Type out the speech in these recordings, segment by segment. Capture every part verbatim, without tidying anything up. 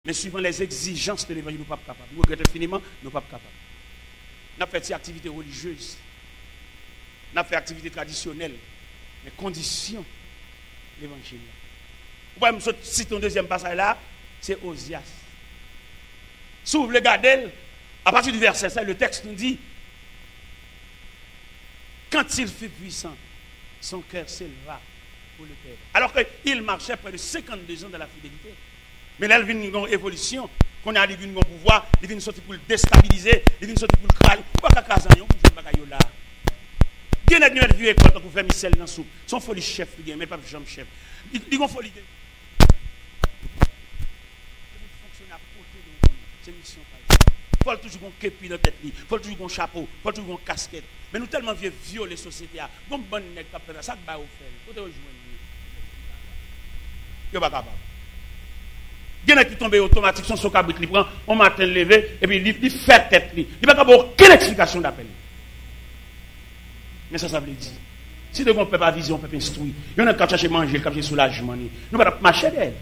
Mais suivant les exigences de l'évangile, nous ne sommes pas capables. Nous regrettons infiniment, nous ne sommes pas capables. Nous avons fait des activités religieuses. Nous avons fait des activités traditionnelles. Mais conditions de l'évangile. Vous pouvez me citer un deuxième passage là, c'est Osias. Si vous voulez regarder, à partir du verset cinq, le texte nous dit, quand il fut puissant, son cœur s'éleva pour le Père. Alors qu'il marchait près de cinquante-deux ans dans la fidélité. Mais là, il vient une évolution. Qu'on a une pouvoir, il vient sortir pour le déstabiliser, il vient sortir pour le crailler. Pourquoi qu'à Kazan, on là? Il y a une vie école pour faire Michel dans soupe. Son folie chef, mais pas Jean chef. Il y a une folie. C'est mission. Il faut toujours un képi dans la tête, il faut toujours un chapeau, il faut toujours un casquette. Mais nous tellement vieux violer la société. Bon, bon, nèg qui fait ça, ça va faire. Faut te rejoindre. Il pas capable. Il y en a qui tombent automatiquement, son socabrit, il prend, on matin levé, et puis il fait tête. Il n'y a pas aucune explication d'appel. Mais ça, ça veut dire. Si nous ne pouvons pas viser, on peut pas instruire. Il y en a qui cherchent à manger, qui cherchent soulagement. Nous ne pouvons pas marcher d'elle.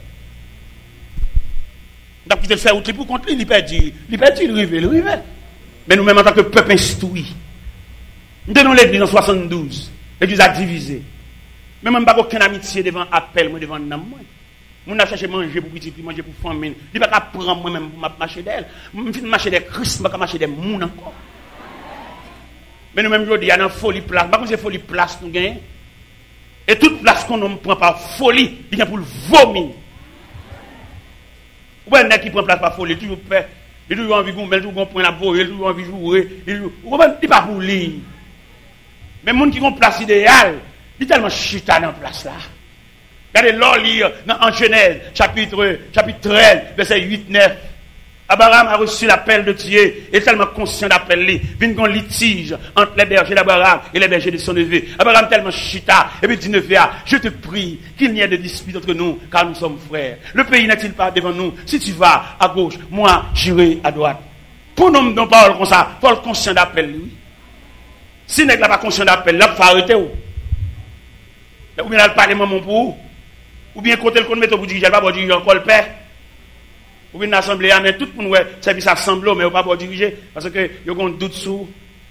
Nous avons quitté le faire outil pour contre lui, il perd, il perd, il rive, il rive. Mais nous-mêmes, en tant que peuple instruit, nous donnons l'église en soixante-douze. L'église a divisé. Mais même pas aucune amitié devant appel, moi devant nam moi. Mon a cherché manger pour petit, manger pour famille. Il pas qu'à prendre moi-même pour marcher d'elle. Je vais marcher des Christ, pas marcher des moun encore. Mais nous-mêmes, je dis, il y a une folie place. Par contre, c'est folie place nous gagnons. Et toute place qu'on ne prend par folie, il y a pour le vomir. Ou bien, qui prend place par folie, toujours fait. Il a toujours envie de gommer, il a toujours point la voie, il a toujours envie de jouer. Il n'est pas pour lui. Mais les gens qui ont place idéale, il est tellement chita dans la place là. Regardez l'or lire en Genèse, chapitre, chapitre treize, verset huit neuf. Abraham a reçu l'appel de Dieu, et tellement conscient d'appel lui, vient un litige entre les bergers d'Abraham et les bergers de son neveu. Abraham tellement chita, et puis dit neveu, je te prie qu'il n'y ait de dispute entre nous, car nous sommes frères. Le pays n'est-il pas devant nous? Si tu vas à gauche, moi j'irai à droite. Pour nous, nous parlons comme ça, il faut le conscient d'appel lui. Si n'est pas conscient d'appel, là, il faut arrêter. Ou bien il parle maman pour ou bien côté le compte mettre pour diriger, il va pas diriger encore le père. Ou bien l'assemblée, mais tout le monde service assemblée, mais il va pas diriger parce que il y a un doute sur.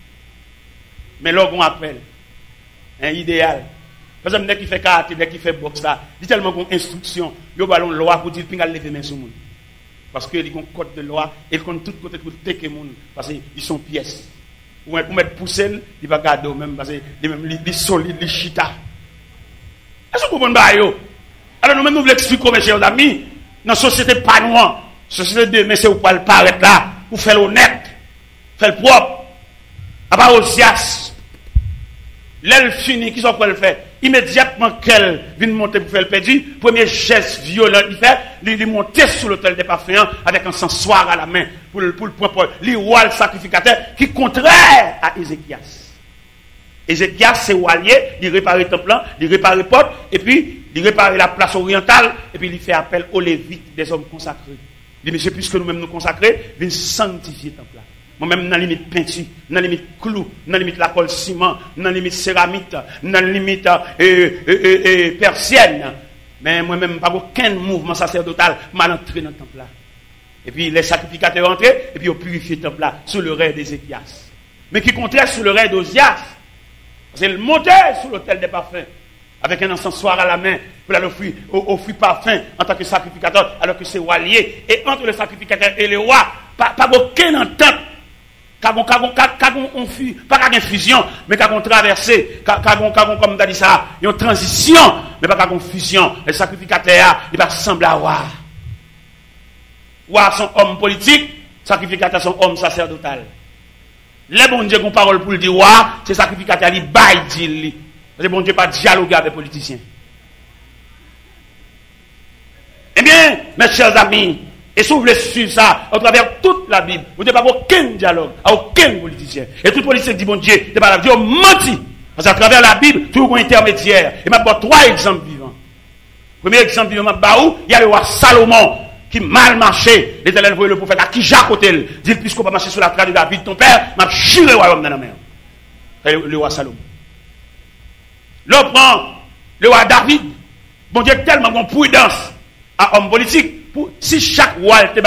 Mais là, on appelle un idéal. Par exemple, dès qu'il fait karaté, dès qu'il fait boxe là, il y a tellement d'instructions, il y a une loi pour dire qu'il lever les mains sur le monde. Parce qu'il y a un code de loi et il compte tout côté pour tecker le monde parce qu'ils sont pièces. Ou pour mettre poussel, il va garder même parce que même les solides, les chita. Est-ce que vous comprenez? Alors nous-mêmes nous voulons expliquer, mes chers amis, dans la société pas noire, la société de mais c'est où pas le paraître là, pour faire l'honnête, faire le propre. À part Osias, l'aile fini, qui sont quoi le faire? Immédiatement qu'elle vient monter pour faire le perdu, premier geste violent il fait, il monter sur l'autel des parfums avec un sensoir à la main pour le pour le propre, le roi le sacrificateur qui est contraire à Ézéchias. Ézéchias c'est walier, il répare le temple, il répare le porte et puis il répare la place orientale et puis il fait appel aux lévites des hommes consacrés. Il dit monsieur puisque nous-mêmes nous consacrer, viens sanctifier le temple. Moi-même, dans la limite peinture, dans la limite clou, dans la limite la colle ciment, dans la limite céramique, dans la limite euh, euh, euh, euh, persienne. Mais moi-même, pas aucun mouvement sacerdotal m'a entré dans le temple là. Et puis les sacrificateurs entrés, et puis ils ont purifié le temple là, sous le règne d'Ézéchias. Mais qui contraire sous le règne d'Osias. C'est le monter sous l'autel des parfums, avec un encensoir à la main, pour l'offrir offrir parfum en tant que sacrificateur, alors que c'est roi lié. Et entre le sacrificateur et le roi, pas, pas aucune entente. Pas une fusion, mais une traversée, comme tu as dit ça, une transition, mais pas une fusion. Le sacrificateur, il va sembler à roi. Roi sont hommes politiques, sacrificateurs sont hommes sacerdotal. Les bon Dieu qui ont parole pour le dire roi, c'est sacrificateur, il baille dit. Le bon Dieu pas dialoguer avec les politiciens. Eh bien, mes chers amis, et si vous voulez suivre ça, à travers toute la Bible, vous n'avez pas aucun dialogue, à aucun politicien. Et tout politicien dit, bon Dieu, c'est pas la Dieu menti. Parce qu'à travers la Bible, tout un intermédiaire. Et m'a donné trois exemples vivants. Premier exemple vivant, il y a le roi Salomon, qui mal marché. L'Éternel voyait le prophète, à qui Jacques Otel, dit, puisqu'on va marcher sur la trace de David, ton père, m'a chiré le royaume dans la mer. Le, le roi Salomon. L'autre prend le roi David. Bon Dieu, tellement bon prudence à homme politique. si chaque roi était